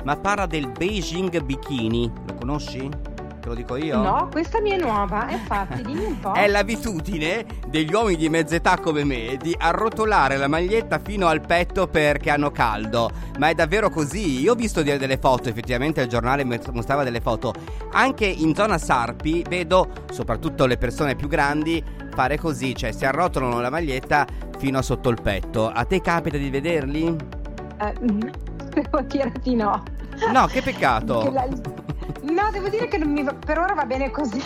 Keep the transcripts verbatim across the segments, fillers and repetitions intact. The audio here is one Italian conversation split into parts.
ma parla del Beijing Bikini. Lo conosci? Te lo dico io? No, questa mi è nuova, infatti, dimmi un po'. È l'abitudine degli uomini di mezza età come me di arrotolare la maglietta fino al petto perché hanno caldo. Ma è davvero così? Io ho visto delle foto, effettivamente il giornale mostrava delle foto. Anche in zona Sarpi vedo, soprattutto le persone più grandi, fare così, cioè si arrotolano la maglietta fino a sotto il petto. A te capita di vederli? Eh, devo dirti no. No, che peccato. La... No, devo dire che non mi va... per ora va bene così.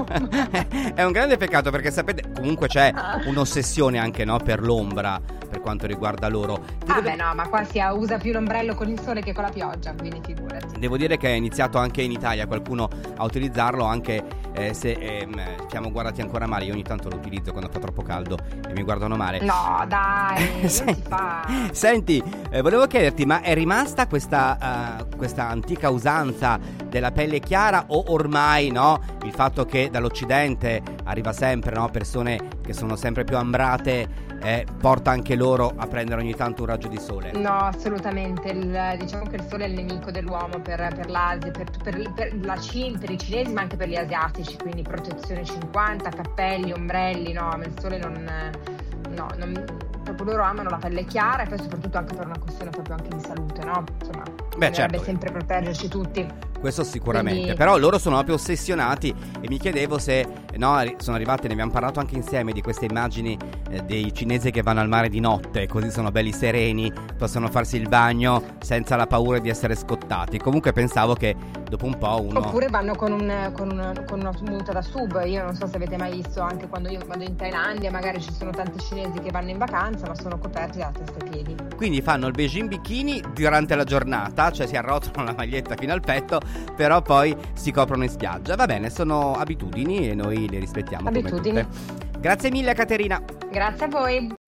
È un grande peccato perché sapete, comunque c'è un'ossessione anche, no, per l'ombra per quanto riguarda loro. Ah deve... beh no, ma qua si usa più l'ombrello con il sole che con la pioggia, quindi figurati. Devo dire che è iniziato anche in Italia qualcuno a utilizzarlo, anche eh, se eh, siamo guardati ancora male. Io ogni tanto lo utilizzo quando fa troppo caldo e mi guardano male. No dai, non si fa. Senti, eh, volevo chiederti, ma è rimasta questa, uh, questa antica usanza della pelle chiara o ormai, no, il fatto che dall'Occidente arriva sempre, no, persone che sono sempre più ambrate, eh, porta anche loro a prendere ogni tanto un raggio di sole? No, assolutamente. Il, diciamo che il sole è il nemico dell'uomo per, per l'Asia, per, per, per, la Cina, per i cinesi, ma anche per gli asiatici, quindi protezione cinquanta, cappelli, ombrelli, no, il sole non... no, non proprio loro amano la pelle chiara e poi soprattutto anche per una questione proprio anche di salute, no? Insomma, beh, bisognerebbe certo, sempre proteggerci tutti. Questo sicuramente. Quindi... però loro sono proprio ossessionati e mi chiedevo se, no, sono arrivate, ne abbiamo parlato anche insieme di queste immagini eh, dei cinesi che vanno al mare di notte, così sono belli sereni, possono farsi il bagno senza la paura di essere scottati. Comunque pensavo che dopo un po' uno... Oppure vanno con, un, con, una, con una muta da sub. Io non so se avete mai visto, anche quando io vado in Thailandia magari ci sono tanti cinesi che vanno in vacanza ma sono coperti da testa ai piedi. Quindi fanno il Beijing Bikini durante la giornata, cioè si arrotolano la maglietta fino al petto, però poi si coprono in spiaggia. Va bene, sono abitudini e noi le rispettiamo. Abitudini. Come tutte. Grazie mille Caterina. Grazie a voi.